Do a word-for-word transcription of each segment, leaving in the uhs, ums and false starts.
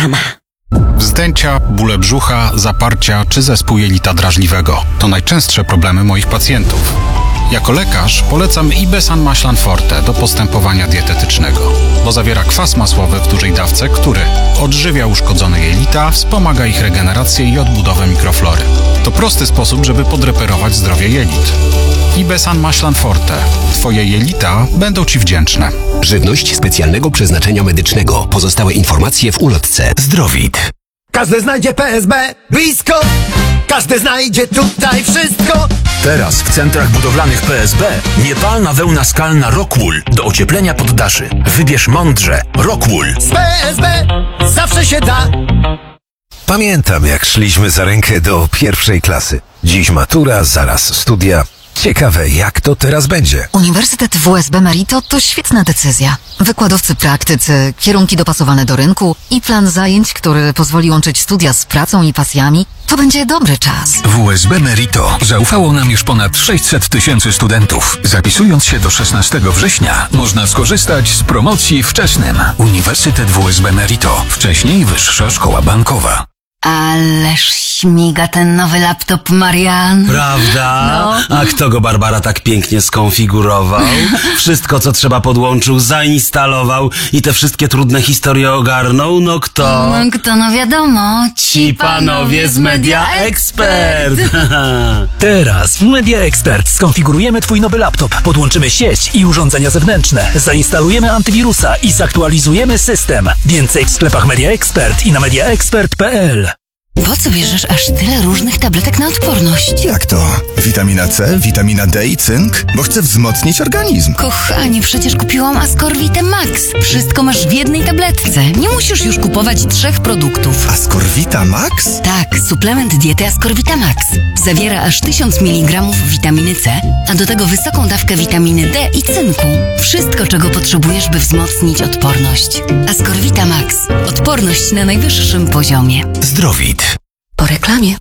sama. Wzdęcia, bóle brzucha, zaparcia czy zespół jelita drażliwego to najczęstsze problemy moich pacjentów. Jako lekarz polecam Ibesan Maślan Forte do postępowania dietetycznego, bo zawiera kwas masłowy w dużej dawce, który odżywia uszkodzone jelita, wspomaga ich regenerację i odbudowę mikroflory. To prosty sposób, żeby podreperować zdrowie jelit. Ibesan Maślan Forte. Twoje jelita będą Ci wdzięczne. Żywność specjalnego przeznaczenia medycznego. Pozostałe informacje w ulotce. Zdrowit. Każdy znajdzie P S B blisko. Każdy znajdzie tutaj wszystko. Teraz w centrach budowlanych P S B niepalna wełna skalna Rockwool do ocieplenia poddaszy. Wybierz mądrze. Rockwool. Z P S B zawsze się da. Pamiętam, jak szliśmy za rękę do pierwszej klasy. Dziś matura, zaraz studia. Ciekawe, jak to teraz będzie. Uniwersytet W S B Merito to świetna decyzja. Wykładowcy praktycy, kierunki dopasowane do rynku i plan zajęć, który pozwoli łączyć studia z pracą i pasjami, to będzie dobry czas. W S B Merito zaufało nam już ponad sześćset tysięcy studentów. Zapisując się do szesnastego września można skorzystać z promocji wczesnym. Uniwersytet W S B Merito. Wcześniej Wyższa Szkoła Bankowa. Ależ śmiga ten nowy laptop, Marian. Prawda? No. A kto go, Barbara, tak pięknie skonfigurował? Wszystko, co trzeba, podłączył, zainstalował i te wszystkie trudne historie ogarnął? No kto? No kto, no wiadomo. Ci panowie z Media Expert. Teraz w Media Expert skonfigurujemy Twój nowy laptop, podłączymy sieć i urządzenia zewnętrzne, zainstalujemy antywirusa i zaktualizujemy system. Więcej w sklepach Media Expert i na media expert kropka p l. Po co bierzesz aż tyle różnych tabletek na odporność? Jak to? Witamina C, witamina D i cynk? Bo chcę wzmocnić organizm. Kochanie, przecież kupiłam Ascorvite Max. Wszystko masz w jednej tabletce. Nie musisz już kupować trzech produktów. Ascorvita Max? Tak, suplement diety Ascorvita Max. Zawiera aż tysiąc miligramów witaminy C, a do tego wysoką dawkę witaminy D i cynku. Wszystko, czego potrzebujesz, by wzmocnić odporność. Ascorvita Max. Odporność na najwyższym poziomie. Zdrowit. Po reklamie.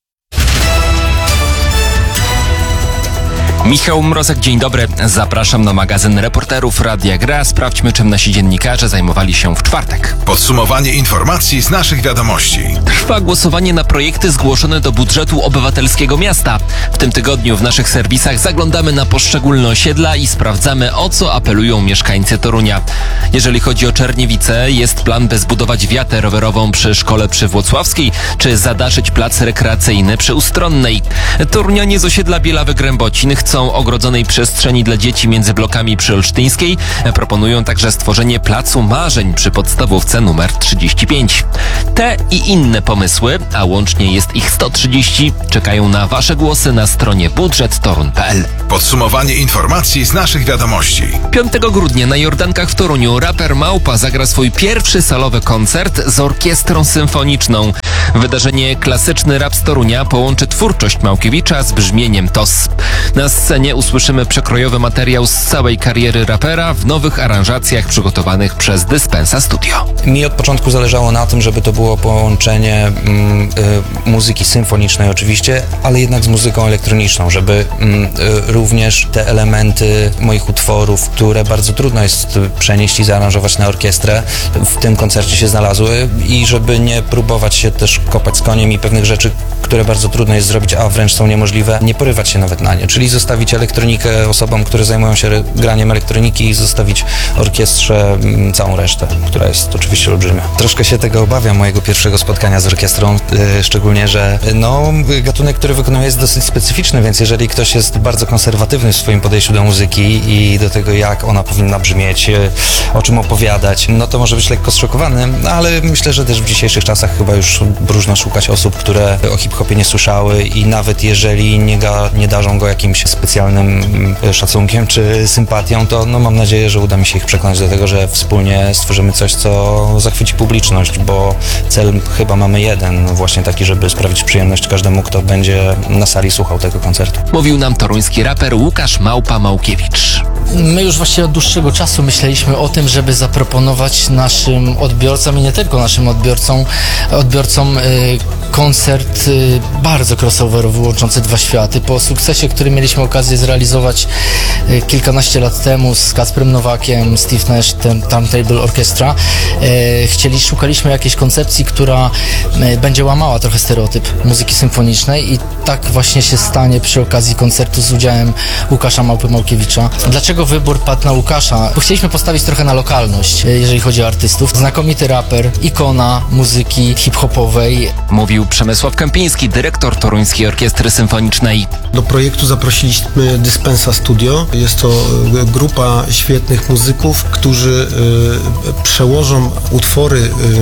Michał Mrozek, dzień dobry. Zapraszam na magazyn reporterów Radia Gra. Sprawdźmy, czym nasi dziennikarze zajmowali się w czwartek. Podsumowanie informacji z naszych wiadomości. Trwa głosowanie na projekty zgłoszone do budżetu obywatelskiego miasta. W tym tygodniu w naszych serwisach zaglądamy na poszczególne osiedla i sprawdzamy, o co apelują mieszkańcy Torunia. Jeżeli chodzi o Czerniewice, jest plan, by zbudować wiatę rowerową przy szkole przy Włocławskiej, czy zadaszyć plac rekreacyjny przy Ustronnej. Torunianie z osiedla Bielawy-Grębocin chcą ogrodzonej przestrzeni dla dzieci między blokami przy Olsztyńskiej. Proponują także stworzenie Placu Marzeń przy podstawówce numer trzydzieści pięć. Te i inne pomysły, a łącznie jest ich sto trzydzieści, czekają na Wasze głosy na stronie budżet torun kropka p l. Podsumowanie informacji z naszych wiadomości. piątego grudnia na Jordankach w Toruniu raper Małpa zagra swój pierwszy solowy koncert z orkiestrą symfoniczną. Wydarzenie Klasyczny Rap z Torunia połączy twórczość Małkiewicza z brzmieniem T O S. Na scenie usłyszymy przekrojowy materiał z całej kariery rapera w nowych aranżacjach przygotowanych przez Dyspensa Studio. Mi od początku zależało na tym, żeby to było połączenie mm, y, muzyki symfonicznej oczywiście, ale jednak z muzyką elektroniczną, żeby mm, y, również te elementy moich utworów, które bardzo trudno jest przenieść i zaaranżować na orkiestrę, w tym koncercie się znalazły i żeby nie próbować się też kopać z koniem i pewnych rzeczy, które bardzo trudno jest zrobić, a wręcz są niemożliwe, nie porywać się nawet na nie, czyli zostawić elektronikę osobom, które zajmują się graniem elektroniki i zostawić orkiestrze m, całą resztę, która jest oczywiście olbrzymia. Troszkę się tego obawiam, mojego pierwszego spotkania z orkiestrą, yy, szczególnie, że no, gatunek, który wykonuję, jest dosyć specyficzny, więc jeżeli ktoś jest bardzo konserwatywny w swoim podejściu do muzyki i do tego, jak ona powinna brzmieć, yy, o czym opowiadać, no to może być lekko zszokowany, no, ale myślę, że też w dzisiejszych czasach chyba już próżno szukać osób, które o hip-hopie nie słyszały i nawet jeżeli nie, ga, nie darzą go jakimś specjalnym szacunkiem czy sympatią, to no, mam nadzieję, że uda mi się ich przekonać do tego, że wspólnie stworzymy coś, co zachwyci publiczność, bo cel chyba mamy jeden, właśnie taki, żeby sprawić przyjemność każdemu, kto będzie na sali słuchał tego koncertu. Mówił nam toruński raper Łukasz Małpa Małkiewicz. My już właściwie od dłuższego czasu myśleliśmy o tym, żeby zaproponować naszym odbiorcom i nie tylko naszym odbiorcom, odbiorcom yy, koncert y, bardzo crossoverowy, łączący dwa światy. Po sukcesie, który mieliśmy okazję zrealizować y, kilkanaście lat temu z Kacprem Nowakiem, Steve Nash, ten Turntable Orchestra, y, chcieli, szukaliśmy jakiejś koncepcji, która y, będzie łamała trochę stereotyp muzyki symfonicznej i tak właśnie się stanie przy okazji koncertu z udziałem Łukasza Małpy-Małkiewicza. Dlaczego wybór padł na Łukasza? Bo chcieliśmy postawić trochę na lokalność, y, jeżeli chodzi o artystów. Znakomity raper, ikona muzyki hip-hopowej. Mówił Przemysław Kępiński, dyrektor Toruńskiej Orkiestry Symfonicznej. Do projektu zaprosiliśmy Dispensa Studio. Jest to grupa świetnych muzyków, którzy y, przełożą utwory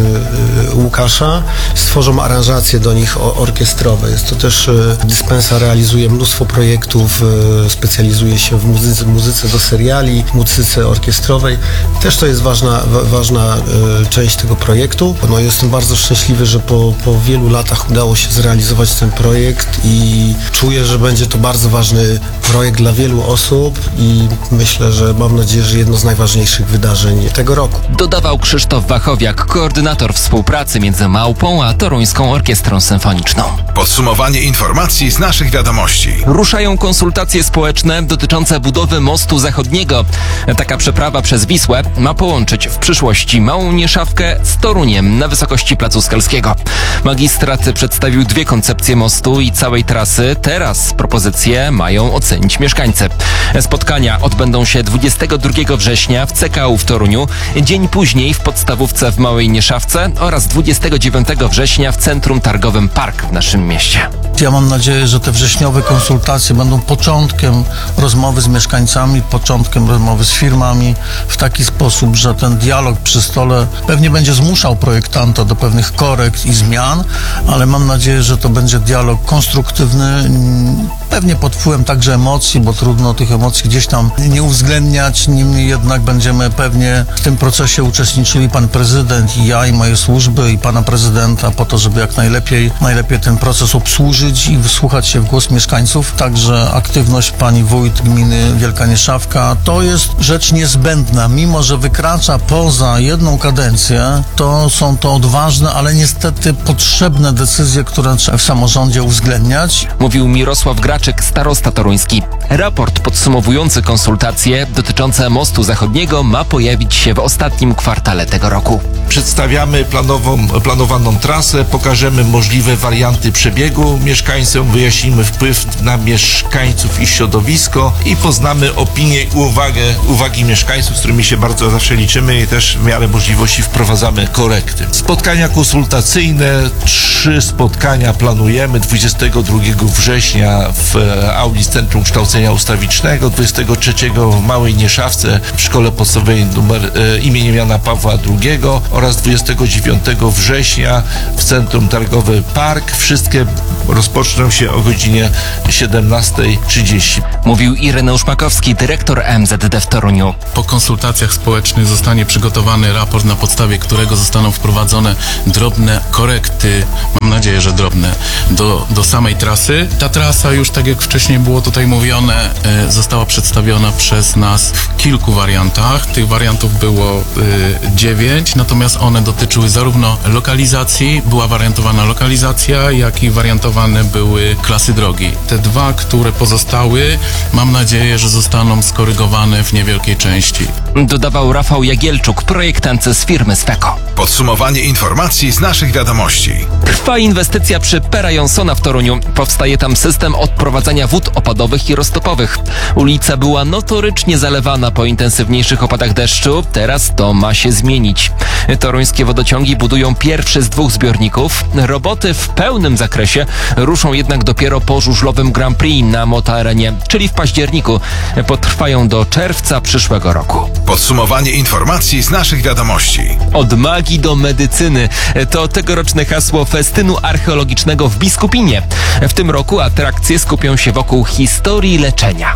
y, Łukasza, stworzą aranżacje do nich orkiestrowe. Jest to też y, Dispensa realizuje mnóstwo projektów, y, specjalizuje się w muzyce, muzyce do seriali, muzyce orkiestrowej. Też to jest ważna, wa, ważna y, część tego projektu. No, jestem bardzo szczęśliwy, że po, po wielu latach udało się zrealizować ten projekt i czuję, że będzie to bardzo ważny projekt dla wielu osób i myślę, że mam nadzieję, że jedno z najważniejszych wydarzeń tego roku. Dodawał Krzysztof Wachowiak, koordynator współpracy między Małpą a Toruńską Orkiestrą Symfoniczną. Podsumowanie informacji z naszych wiadomości. Ruszają konsultacje społeczne dotyczące budowy mostu zachodniego. Taka przeprawa przez Wisłę ma połączyć w przyszłości Małą Nieszawkę z Toruniem na wysokości Placu Skalskiego. Magistrat przedstawił dwie koncepcje mostu i całej trasy. Teraz propozycje mają ocenić mieszkańcy. Spotkania odbędą się dwudziestego drugiego września w C K U w Toruniu, dzień później w podstawówce w Małej Nieszawce oraz dwudziestego dziewiątego września w Centrum Targowym Park w naszym mieście. Ja mam nadzieję, że te wrześniowe konsultacje będą początkiem rozmowy z mieszkańcami, początkiem rozmowy z firmami w taki sposób, że ten dialog przy stole pewnie będzie zmuszał projektanta do pewnych korekt i zmian, ale mam nadzieję, że to będzie dialog konstruktywny, pewnie pod wpływem także emocji, bo trudno tych emocji gdzieś tam nie uwzględniać, niemniej jednak będziemy pewnie w tym procesie uczestniczyli pan prezydent i ja i moje służby i pana prezydenta po to, żeby jak najlepiej, najlepiej ten proces obsłużyć i wsłuchać się w głos mieszkańców. Także aktywność pani wójt gminy Wielka Nieszawka to jest rzecz niezbędna, mimo że wykracza poza jedną kadencję, to są to odważne, ale niestety potrzebne decyzje, które trzeba w samorządzie uwzględniać. Mówił Mirosław Graczyk, starosta toruński. Raport podsumowujący konsultacje dotyczące mostu zachodniego ma pojawić się w ostatnim kwartale tego roku. Przedstawiamy planową, planowaną trasę, pokażemy możliwe warianty przebiegu mieszkańcom, wyjaśnimy wpływ na mieszkańców i środowisko i poznamy opinię i uwagę, uwagi mieszkańców, z którymi się bardzo zawsze liczymy i też w miarę możliwości wprowadzamy korekty. Spotkania konsultacyjne, trzy spotkania planujemy dwudziestego drugiego września w auli Centrum Kształcenia Ustawicznego, dwudziestego trzeciego w Małej Nieszawce w Szkole Podstawowej numer e, imieniem Jana Pawła drugiego oraz dwudziestego dziewiątego września w Centrum Targowy Park. Wszystkie rozpoczną się o godzinie siedemnasta trzydzieści. Mówił Ireneusz Makowski, dyrektor M Z D w Toruniu. Po konsultacjach społecznych zostanie przygotowany raport, na podstawie którego zostaną wprowadzone drobne korekty, mam nadzieję, że drobne, do, do samej trasy. Ta trasa już, tak jak wcześniej było tutaj mówione, e, została przedstawiona przez nas w kilku wariantach. Tych wariantów było e, dziewięć, natomiast one dotyczyły zarówno lokalizacji, była wariantowana lokalizacja, jak i wariantowane były klasy drogi. Te dwa, które pozostały, mam nadzieję, że zostaną skorygowane w niewielkiej części. Dodawał Rafał Jagielczuk, projektant z firmy Sweco. Podsumowanie informacji z naszych wiadomości. Trwa inwestycja przy Pera Johnsona w Toruniu. Powstaje tam system odprowadzania wód opadowych i roztopowych. Ulica była notorycznie zalewana po intensywniejszych opadach deszczu. Teraz to ma się zmienić. Toruńskie wodociągi budują pierwszy z dwóch zbiorników. Roboty w pełnym zakresie ruszą jednak dopiero po żużlowym Grand Prix na Motoarenie, czyli w październiku. Potrwają do czerwca przyszłego roku. Podsumowanie informacji z naszych wiadomości. Od magii do medycyny. To tegoroczne hasło festynu archeologicznego w Biskupinie. W tym roku atrakcje skupią się wokół historii leczenia. W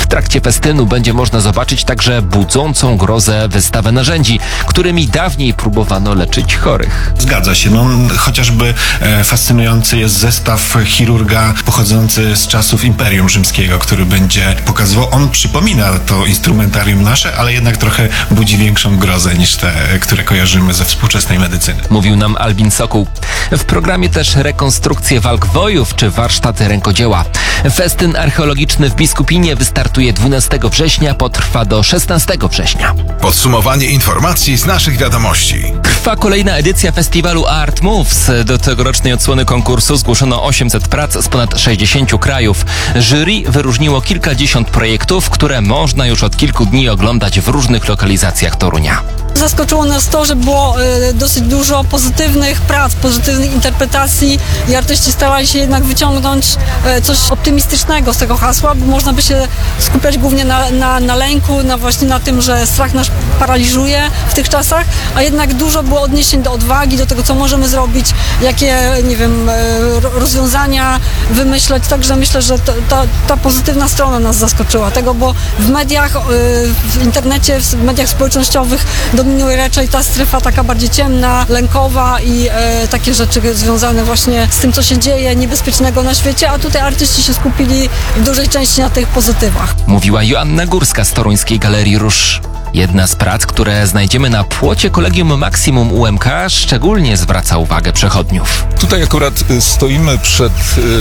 trakcie festynu będzie można zobaczyć także budzącą grozę wystawę narzędzi, którymi dawniej próbowano leczyć chorych. Zgadza się. No, chociażby e, fascynujący jest zestaw chirurga pochodzący z czasów Imperium Rzymskiego, który będzie pokazywał, on przypomina to instrumentarium nasze, ale jednak trochę budzi większą grozę niż te, które kojarzymy ze współczesnej medycyny. Mówił nam Albin Sokół. W programie też rekonstrukcje walk wojów czy warsztaty rękodzieła. Festyn archeologiczny w Biskupinie wystartuje dwunastego września, potrwa do szesnastego września. Podsumowanie informacji z naszych wiadomości. Trwa kolejna edycja festiwalu Art Moves. Do tegorocznej odsłony konkursu zgłoszono osiemset prac z ponad sześćdziesięciu krajów. Jury wyróżniło kilkadziesiąt projektów, które można już od kilku dni oglądać w różnych lokalizacjach Torunia. Zaskoczyło nas to, że było y, dosyć dużo pozytywnych prac, pozytywnych interpretacji i artyści starali się jednak wyciągnąć y, coś optymistycznego z tego hasła, bo można by się skupiać głównie na, na, na lęku, na właśnie na tym, że strach nas paraliżuje w tych czasach, a jednak dużo było odniesień do odwagi, do tego, co możemy zrobić, jakie, nie wiem, y, rozwiązania wymyśleć, także myślę, że to, ta, ta pozytywna strona nas zaskoczyła tego, bo w mediach, y, w internecie, w mediach społecznościowych dominuje raczej ta strefa taka bardziej ciemna, lękowa i e, takie rzeczy związane właśnie z tym, co się dzieje niebezpiecznego na świecie, a tutaj artyści się skupili w dużej części na tych pozytywach. Mówiła Joanna Górska z toruńskiej Galerii Róż. Jedna z prac, które znajdziemy na płocie Kolegium Maximum U M K, szczególnie zwraca uwagę przechodniów. Tutaj akurat stoimy przed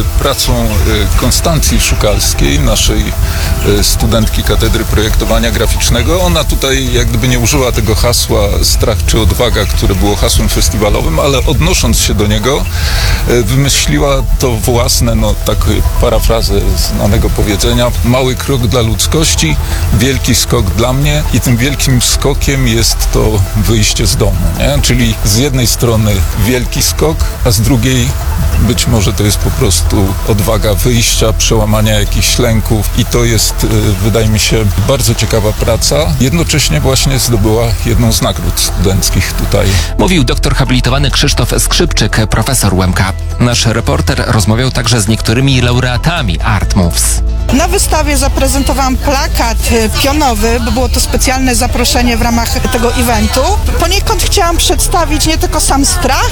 pracą Konstancji Szukalskiej, naszej studentki Katedry Projektowania Graficznego. Ona tutaj jak gdyby nie użyła tego hasła strach czy odwaga, które było hasłem festiwalowym, ale odnosząc się do niego wymyśliła to własne, no takie parafrazę znanego powiedzenia: mały krok dla ludzkości, wielki skok dla mnie, i tym wielkim skokiem jest to wyjście z domu, nie? Czyli z jednej strony wielki skok, a z drugiej być może to jest po prostu odwaga wyjścia, przełamania jakichś lęków, i to jest, wydaje mi się, bardzo ciekawa praca. Jednocześnie właśnie zdobyła jedną z nagród studenckich tutaj. Mówił doktor habilitowany Krzysztof Skrzypczyk, profesor U M K. Nasz reporter rozmawiał także z niektórymi laureatami Art Moves. Na wystawie zaprezentowałam plakat pionowy, bo było to specjalne zaproszenie w ramach tego eventu. Poniekąd chciałam przedstawić nie tylko sam strach,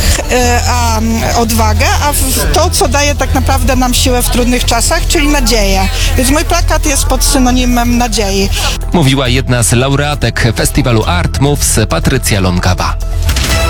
a odwagę, a to, co daje tak naprawdę nam siłę w trudnych czasach, czyli nadzieję. Więc mój plakat jest pod synonimem nadziei. Mówiła jedna z laureatek festiwalu Art Moves, Patrycja Longawa.